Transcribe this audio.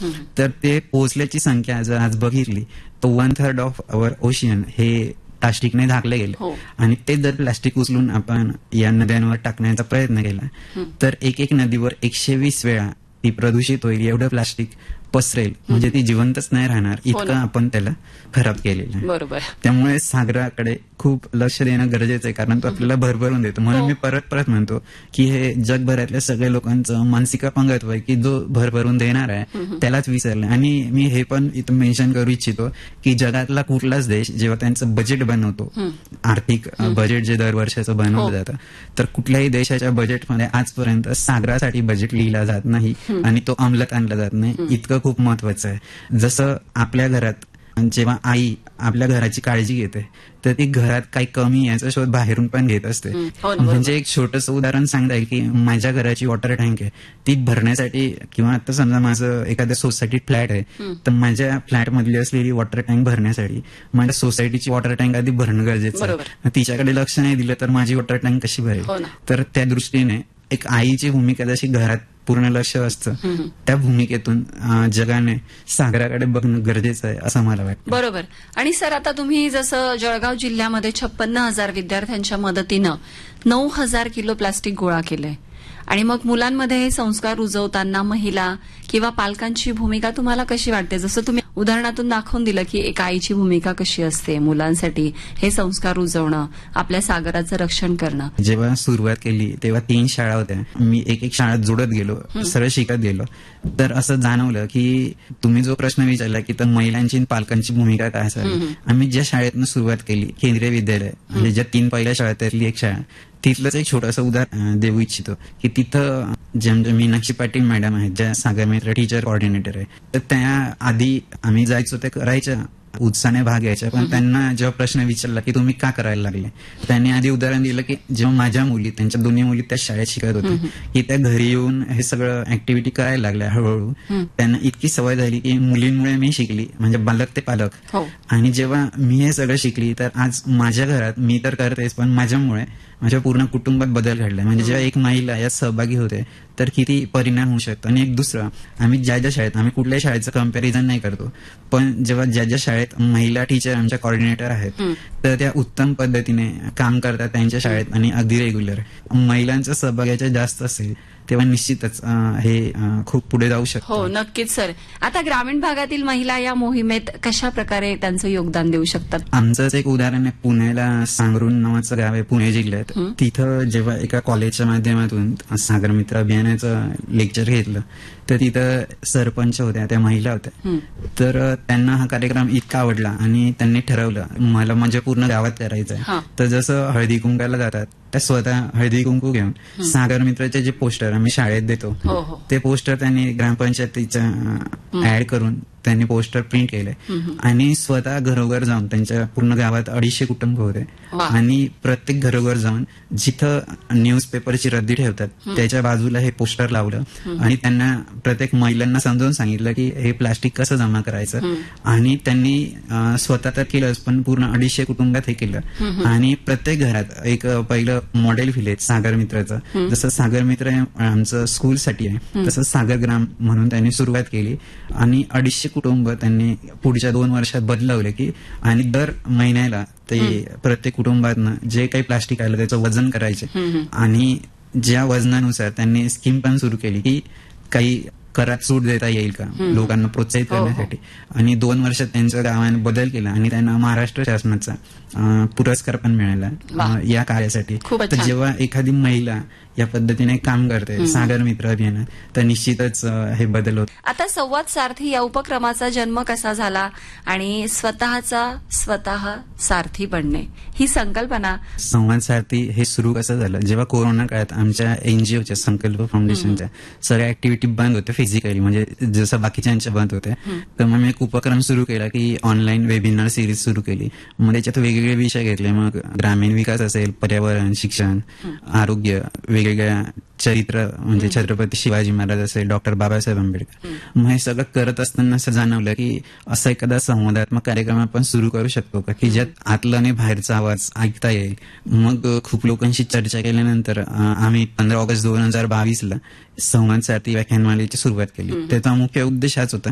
तर ते पोहोचल्याची संख्या जर आज बघितली तर 1/3 ऑफ अवर ओशियन हे प्लास्टिकने झाकले गेले. आणि ते जर प्लास्टिक उचलून आपण या नद्यांवर टाकण्याचा प्रयत्न केला तर एक नदीवर 120 वेळा ती प्रदूषित होईल, एवढं प्लास्टिक पसरेल. म्हणजे ती जिवंतच नाही राहणार इतकं आपण त्याला खराब केलेलं आहे. बरोबर. त्यामुळे सागराकडे खूप लक्ष देणं गरजेचं आहे, कारण तो आपल्याला भरभरून देतो. म्हणून मी परत म्हणतो की हे जगभरातल्या सगळ्या लोकांचं मानसिक अपंगत्व आहे की जो भरभरून देणार आहे त्यालाच विसरलं. आणि मी हे पण इथं मेन्शन करू इच्छितो की जगातला कुठलाच देश जेव्हा त्यांचं बजेट बनवतो, आर्थिक बजेट जे दरवर्षाचं बनवलं जातं, तर कुठल्याही देशाच्या बजेटमध्ये आजपर्यंत सागरासाठी बजेट लिहिला जात नाही आणि तो अंमलात आणला जात नाही. इतकं खूप महत्वाचं आहे. जसं आपल्या घरात जेव्हा आई आपल्या घराची काळजी घेते तर ती घरात काही कमी याचा शोध बाहेरून पण घेत असते. म्हणजे एक छोटंसं उदाहरण सांगता येईल की माझ्या घराची वॉटर टँक आहे, ती भरण्यासाठी किंवा आता समजा माझं एखाद्या सोसायटीत फ्लॅट आहे तर माझ्या फ्लॅटमधली असलेली वॉटर टँक भरण्यासाठी माझ्या सोसायटीची वॉटर टँक आधी भरणं गरजेचं आहे. तिच्याकडे लक्ष नाही दिलं तर माझी वॉटर टँक कशी भरेल? तर त्या दृष्टीने एक आईची भूमिका जशी घरात पूर्ण लक्ष असतं, त्या भूमिकेतून जगाने सागराकडे बघणं गरजेचं आहे असं मला वाटतं. बरोबर. आणि सर, आता तुम्ही जसं जळगाव जिल्ह्यामध्ये 56,000 विद्यार्थ्यांच्या मदतीनं 9,000 किलो प्लास्टिक गोळा केलंय आणि मग मुलांमध्ये हे संस्कार रुजवताना महिला किंवा पालकांची भूमिका तुम्हाला कशी वाटते? जसं तुम्ही उदाहरणातून दाखवून दिलं की एक आईची भूमिका कशी असते मुलांसाठी हे संस्कार रुजवणं, आपल्या सागराचं रक्षण करणं. जेव्हा सुरुवात केली तेव्हा 3 शाळा होत्या. मी एक शाळेत जोडत गेलो, सरळ शिकत गेलो, तर असं जाणवलं की तुम्ही जो प्रश्न विचारला की तर महिलांची आणि पालकांची भूमिका काय असावी. आम्ही ज्या शाळेतनं सुरुवात केली, केंद्रीय विद्यालय, म्हणजे ज्या 3 पहिल्या शाळा त्यातली एक शाळा, तिथलंच एक छोटंसं उदाहरण देऊ इच्छितो की तिथं ज्या मीनाक्षी पाटील मॅडम आहेत, ज्या सागर मित्र टीचर कोऑर्डिनेटर आहे, तर त्या आधी आम्ही जायचो ते करायच्या, उत्साहाने भाग घ्यायच्या. पण त्यांना जेव्हा प्रश्न विचारला की तुम्ही का करायला लागले, त्यांनी आधी उदाहरण दिलं की जेव्हा माझ्या मुली, त्यांच्या दोन्ही मुली त्या शाळेत शिकत होत्या, की त्या घरी येऊन हे सगळं ऍक्टिव्हिटी करायला लागल्या हळूहळू. त्यांना इतकी सवय झाली की मुलींमुळे मी शिकली, म्हणजे बालक ते पालक. आणि जेव्हा मी हे सगळं शिकली तर आज माझ्या घरात मी तर करतेच, पण माझ्यामुळे माझ्या पूर्ण कुटुंबात बदल घडलाय. म्हणजे जेव्हा एक महिला यात सहभागी होते तर किती परिणाम होऊ शकतो. आणि एक दुसरं, आम्ही ज्या शाळेत, आम्ही कुठल्याही शाळेचं कम्पॅरिझन नाही करतो, पण जेव्हा ज्या शाळेत महिला टीचर आमच्या कोऑर्डिनेटर आहेत तर त्या उत्तम पद्धतीने काम करतात त्यांच्या शाळेत आणि अगदी रेग्युलर, महिलांचा सहभाग याच्यात जास्त असेल तेव्हा निश्चितच हे खूप पुढे जाऊ शकतो. हो, नक्कीच सर. आता ग्रामीण भागातील महिला या मोहिमेत कशा प्रकारे त्यांचं योगदान देऊ शकतात? आमचंच एक उदाहरण आहे, पुण्याला सांगरुण नावाचं गाव आहे पुणे जिल्ह्यात. तिथं जेव्हा एका कॉलेजच्या माध्यमातून सागर मित्र अभियानाचं लेक्चर घेतलं तर तिथं सरपंच होत्या, त्या महिला होत्या. तर त्यांना हा कार्यक्रम इतका आवडला आणि त्यांनी ठरवलं मला म्हणजे पूर्ण गावात करायचं आहे. तर जसं हळदी कुंकाला जातात त्या स्वतः हळदी कुंकू घेऊन सागर मित्राचे जे पोस्टर आम्ही शाळेत देतो ते पोस्टर त्यांनी ग्रामपंचायतीच्या ऍड करून त्यांनी पोस्टर प्रिंट केले आणि स्वतः घरोघर जाऊन, त्यांच्या पूर्ण गावात 250 कुटुंब होते, आणि प्रत्येक घरोघर जाऊन जिथं न्यूजपेपरची रद्दी ठेवतात त्याच्या बाजूला हे पोस्टर लावलं आणि त्यांना प्रत्येक महिलांना समजावून सांगितलं की हे प्लास्टिक कसं जमा करायचं. आणि त्यांनी स्वतः तर केलंच, पण पूर्ण 250 कुटुंबात हे केलं. आणि प्रत्येक घरात एक पहिलं मॉडेल व्हिलेज सागर मित्राचं, जसं सागर मित्र आमचं स्कूलसाठी आहे तसं सागर ग्राम म्हणून त्यांनी सुरुवात केली. आणि 250 कुटुंब त्यांनी पुढच्या 2 वर्षात बदलवले की, आणि दर महिन्याला ते प्रत्येक कुटुंबातनं जे काही प्लास्टिक आलं त्याचं वजन करायचे. आणि ज्या वजनानुसार त्यांनी स्कीम पण सुरू केली की काही करात सूट देता येईल का लोकांना प्रोत्साहित करण्यासाठी. आणि 2 वर्षात त्यांच्या गावाने बदल केला आणि त्यांना महाराष्ट्र शासनाचा पुरस्कार पण मिळाला या कार्यासाठी. तर जेव्हा एखादी महिला या पद्धतीने काम करते सागर मित्र अभियानात तर निश्चितच हे बदल होत. आता संवाद सारथी या उपक्रमाचा जन्म कसा झाला आणि स्वतः सारथी बनणे ही संकल्पना? संवाद सारथी हे सुरू कसं झालं, जेव्हा कोरोना काळात आमच्या एनजीओच्या संकल्प फाउंडेशनच्या सगळ्या ऍक्टिव्हिटी बंद होत्या फिजिकली, म्हणजे जसं बाकीच्यांच्या बंद होत्या. तर मग मी एक उपक्रम सुरू केला की ऑनलाईन वेबिनार सिरीज सुरू केली. मग त्याच्यात वेगवेगळे विषय घेतले. मग ग्रामीण विकास असेल, पर्यावरण, शिक्षण, आरोग्य, वेगवेगळ्या चरित्र म्हणजे छत्रपती शिवाजी महाराज असेल, डॉक्टर बाबासाहेब आंबेडकर. मग हे सगळं करत असताना असं जाणवलं की असं एखादा संवादात्मक कार्यक्रम आपण सुरू करू शकतो का की ज्यात आतला आणि बाहेरचा आवाज ऐकता येईल. मग खूप लोकांशी चर्चा केल्यानंतर आम्ही 15 ऑगस्ट 2022 संवाद सारथी व्याख्यानमालेची सुरुवात केली. त्याचा मुख्य उद्देश हाच होता